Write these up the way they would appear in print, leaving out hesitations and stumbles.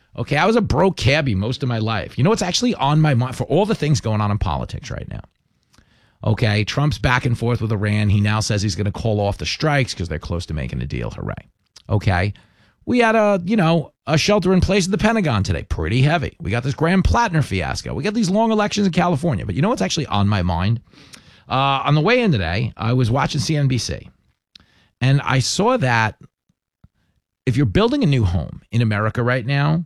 Okay, I was a broke cabbie most of my life. You know what's actually on my mind for all the things going on in politics right now? Okay, Trump's back and forth with Iran. He now says he's going to call off the strikes because they're close to making a deal. Hooray. Okay, we had a shelter in place at the Pentagon today. Pretty heavy. We got this Graham Plattner fiasco. We got these long elections in California. But you know what's actually on my mind? On the way in today, I was watching CNBC. And I saw that if you're building a new home in America right now,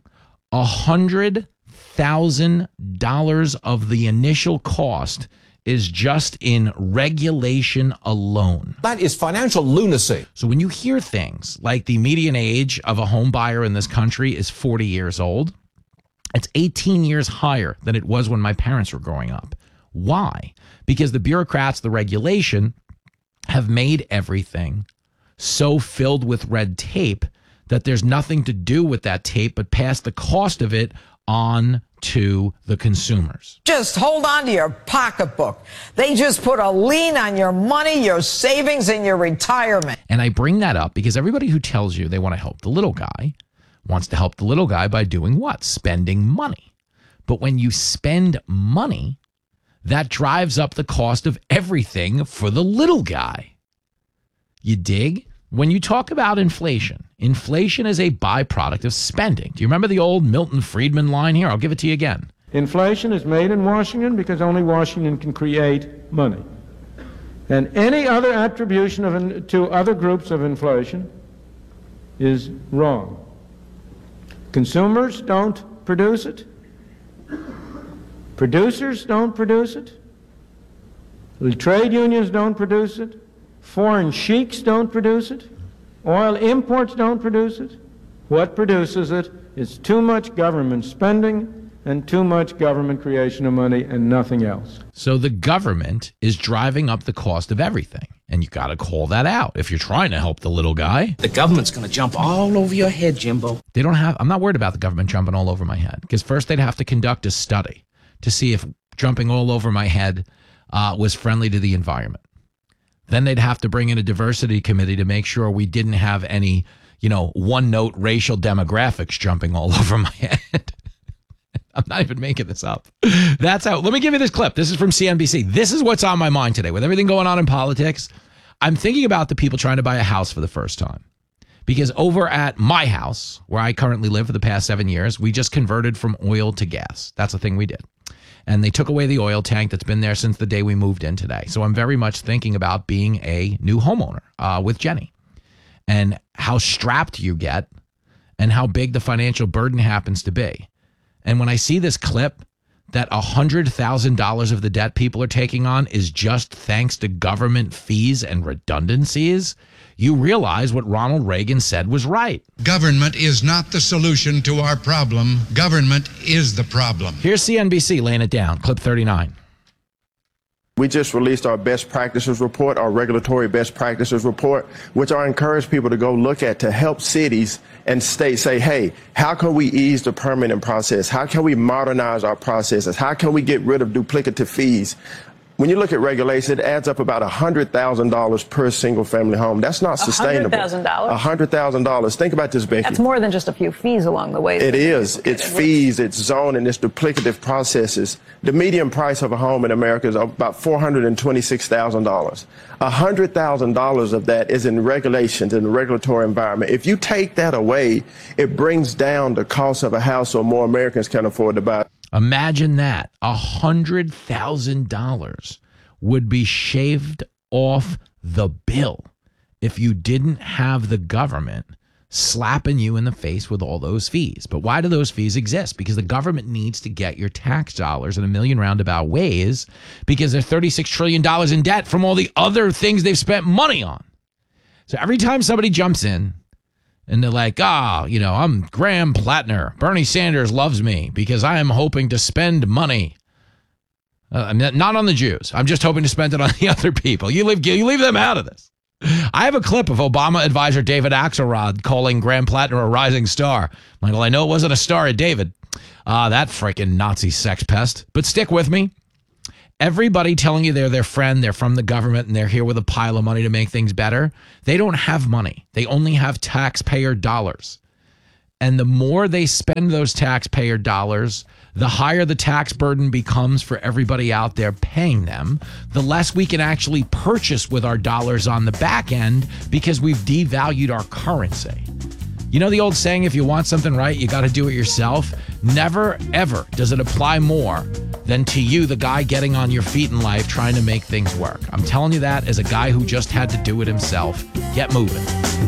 $100,000 of the initial cost is just in regulation alone. That is financial lunacy. So when you hear things like the median age of a home buyer in this country is 40 years old, it's 18 years higher than it was when my parents were growing up. Why? Because the bureaucrats, the regulation, have made everything so filled with red tape that there's nothing to do with that tape but pass the cost of it on to the consumers. Just hold on to your pocketbook. They just put a lien on your money, your savings, and your retirement. And I bring that up because everybody who tells you they want to help the little guy wants to help the little guy by doing what? Spending money. But when you spend money, that drives up the cost of everything for the little guy. You dig? When you talk about inflation, inflation is a byproduct of spending. Do you remember the old Milton Friedman line here? I'll give it to you again. Inflation is made in Washington because only Washington can create money. And any other attribution to other groups of inflation is wrong. Consumers don't produce it. Producers don't produce it. The trade unions don't produce it. Foreign sheiks don't produce it. Oil imports don't produce it. What produces it is too much government spending and too much government creation of money and nothing else. So the government is driving up the cost of everything. And you got to call that out if you're trying to help the little guy. The government's going to jump all over your head, Jimbo. I'm not worried about the government jumping all over my head because first they'd have to conduct a study to see if jumping all over my head was friendly to the environment. Then they'd have to bring in a diversity committee to make sure we didn't have any, one-note racial demographics jumping all over my head. I'm not even making this up. That's how. Let me give you this clip. This is from CNBC. This is what's on my mind today. With everything going on in politics, I'm thinking about the people trying to buy a house for the first time. Because over at my house, where I currently live for the past 7 years, we just converted from oil to gas. That's the thing we did. And they took away the oil tank that's been there since the day we moved in today. So I'm very much thinking about being a new homeowner with Jenny and how strapped you get and how big the financial burden happens to be. And when I see this clip that $100,000 of the debt people are taking on is just thanks to government fees and redundancies, you realize what Ronald Reagan said was right. Government is not the solution to our problem. Government is the problem. Here's CNBC laying it down. Clip 39. We just released our best practices report, our regulatory best practices report, which I encourage people to go look at to help cities and states say, hey, how can we ease the permitting process? How can we modernize our processes? How can we get rid of duplicative fees? When you look at regulation, it adds up about $100,000 per single family home. That's not sustainable. $100,000? $100,000. Think about this, Becky. That's more than just a few fees along the way. It is. It's fees, it's zoning, it's duplicative processes. The median price of a home in America is about $426,000. $100,000 of that is in regulations, in the regulatory environment. If you take that away, it brings down the cost of a house so more Americans can afford to buy. Imagine that. $100,000 would be shaved off the bill if you didn't have the government slapping you in the face with all those fees. But why do those fees exist? Because the government needs to get your tax dollars in a million roundabout ways because they're $36 trillion in debt from all the other things they've spent money on. So every time somebody jumps in, and they're like, I'm Graham Plattner. Bernie Sanders loves me because I am hoping to spend money. Not on the Jews. I'm just hoping to spend it on the other people. You leave them out of this. I have a clip of Obama advisor David Axelrod calling Graham Plattner a rising star. I'm like, well, I know it wasn't a star at David. That freaking Nazi sex pest. But stick with me. Everybody telling you they're their friend, they're from the government, and they're here with a pile of money to make things better. They don't have money. They only have taxpayer dollars. And the more they spend those taxpayer dollars, the higher the tax burden becomes for everybody out there paying them, the less we can actually purchase with our dollars on the back end because we've devalued our currency. You know the old saying, if you want something right, you got to do it yourself? Never, ever does it apply more than to you, the guy getting on your feet in life trying to make things work. I'm telling you that as a guy who just had to do it himself. Get moving.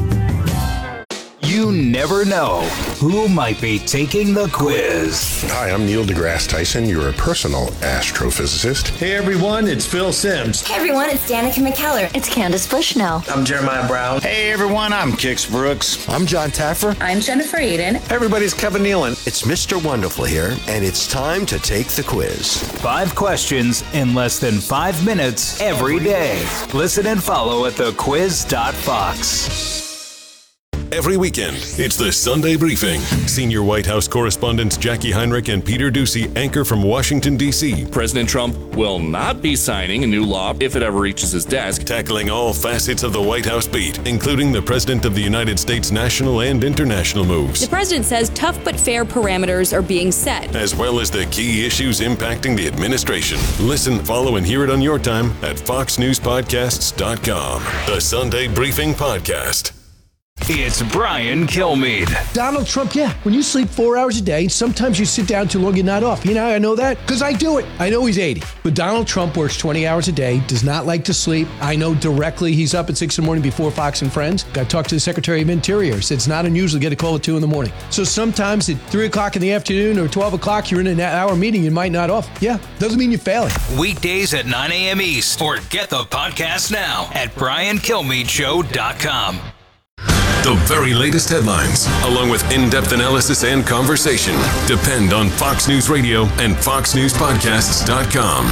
You never know who might be taking the quiz. Hi, I'm Neil deGrasse Tyson, your personal astrophysicist. Hey everyone, it's Phil Simms. Hey everyone, it's Danica McKellar. It's Candace Bushnell. I'm Jeremiah Brown. Hey everyone, I'm Kix Brooks. I'm John Taffer. I'm Jennifer Aiden. Hey everybody, it's Kevin Nealon. It's Mr. Wonderful here, and it's time to take the quiz. 5 questions in less than 5 minutes every day. Listen and follow at thequiz.fox. Every weekend, it's the Sunday Briefing. Senior White House correspondents Jackie Heinrich and Peter Doocy anchor from Washington, D.C. President Trump will not be signing a new law if it ever reaches his desk. Tackling all facets of the White House beat, including the President of the United States' national and international moves. The president says tough but fair parameters are being set, as well as the key issues impacting the administration. Listen, follow, and hear it on your time at FoxNewsPodcasts.com. The Sunday Briefing Podcast. It's Brian Kilmeade. Donald Trump, yeah. When you sleep 4 hours a day, sometimes you sit down too long, you're not off. You know, I know that because I do it. I know he's 80. But Donald Trump works 20 hours a day, does not like to sleep. I know directly he's up at 6 in the morning before Fox and Friends. I talked to the Secretary of Interior. Said it's not unusual to get a call at 2 in the morning. So sometimes at 3 o'clock in the afternoon or 12 o'clock, you're in an hour meeting, you might not off. Yeah, doesn't mean you're failing. Weekdays at 9 a.m. East. Or get the podcast now at BrianKilmeadeShow.com. The very latest headlines, along with in-depth analysis and conversation, depend on Fox News Radio and FoxNewsPodcasts.com.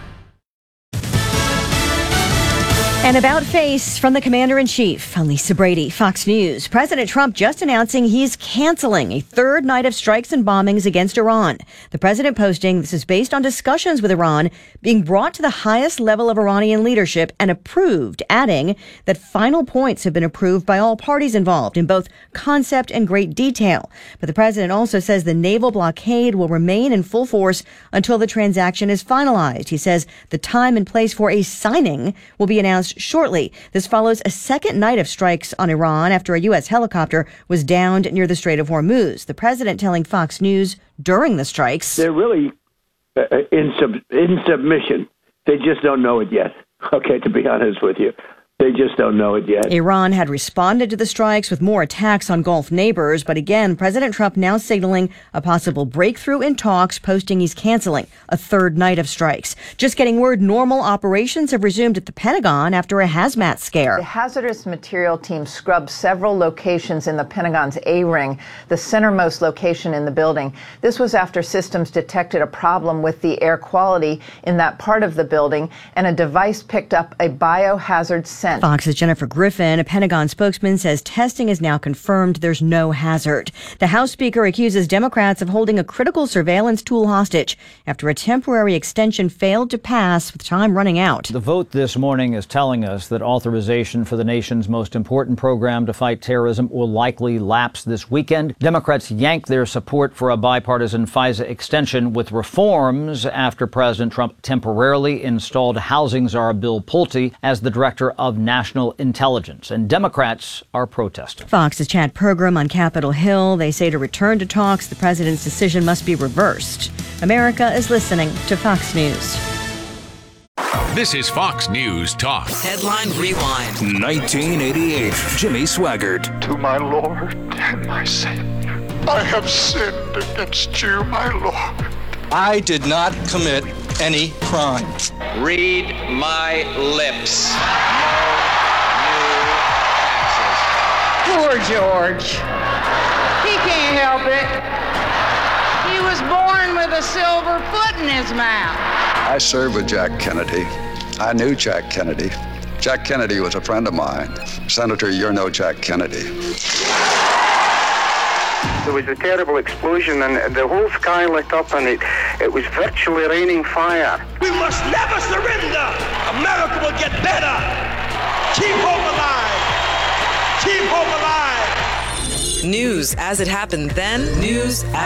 An about-face from the Commander-in-Chief. I'm Lisa Brady, Fox News. President Trump just announcing he's canceling a third night of strikes and bombings against Iran. The president posting this is based on discussions with Iran being brought to the highest level of Iranian leadership and approved, adding that final points have been approved by all parties involved in both concept and great detail. But the president also says the naval blockade will remain in full force until the transaction is finalized. He says the time and place for a signing will be announced shortly. This follows a second night of strikes on Iran after a U.S. helicopter was downed near the Strait of Hormuz. The president telling Fox News during the strikes, they're really in submission. They just don't know it yet. Okay, to be honest with you. They just don't know it yet. Iran had responded to the strikes with more attacks on Gulf neighbors. But again, President Trump now signaling a possible breakthrough in talks, posting he's canceling a third night of strikes. Just getting word normal operations have resumed at the Pentagon after a hazmat scare. The hazardous material team scrubbed several locations in the Pentagon's A-ring, the centermost location in the building. This was after systems detected a problem with the air quality in that part of the building, and a device picked up a biohazard scent. Fox's Jennifer Griffin, a Pentagon spokesman, says testing is now confirmed there's no hazard. The House Speaker accuses Democrats of holding a critical surveillance tool hostage after a temporary extension failed to pass with time running out. The vote this morning is telling us that authorization for the nation's most important program to fight terrorism will likely lapse this weekend. Democrats yanked their support for a bipartisan FISA extension with reforms after President Trump temporarily installed housing czar Bill Pulte as the director of national intelligence, and Democrats are protesting. Fox's Chad Pergram on Capitol Hill. They say to return to talks, the president's decision must be reversed. America is listening to Fox News. This is Fox News Talk. Headline Rewind. 1988. Jimmy Swaggart. To my Lord and my Savior, I have sinned against you, my Lord. I did not commit any crime. Read my lips. Poor George. He can't help it. He was born with a silver foot in his mouth. I served with Jack Kennedy. I knew Jack Kennedy. Jack Kennedy was a friend of mine. Senator, you're no Jack Kennedy. There was a terrible explosion and the whole sky lit up and it was virtually raining fire. We must never surrender. America will get better. Keep hope alive. Keep hope alive. News as it happened then, news